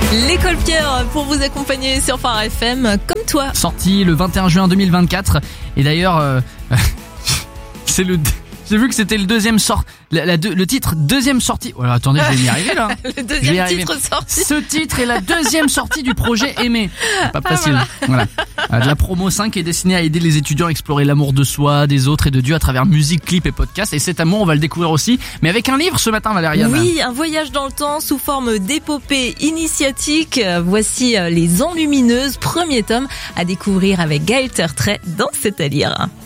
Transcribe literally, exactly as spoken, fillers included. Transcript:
L'école Pierre pour vous accompagner sur Phare F M, comme toi. Sorti le vingt et un juin deux mille vingt-quatre. Et d'ailleurs, euh, c'est le... J'ai vu que c'était le deuxième sort, la, la deux, le titre deuxième sortie. Oh là, attendez, je vais y arriver là. Le deuxième titre sorti. Ce titre est la deuxième sortie du projet Aimer. C'est pas facile. Ah, voilà. voilà. De la promo cinq est destinée à aider les étudiants à explorer l'amour de soi, des autres et de Dieu à travers musique, clips et podcasts. Et cet amour, on va le découvrir aussi, mais avec un livre ce matin, Valériane. Oui, un voyage dans le temps sous forme d'épopée initiatique. Voici Les Enlumineuses, premier tome à découvrir avec Gaël Tertrais dans C'est à lire.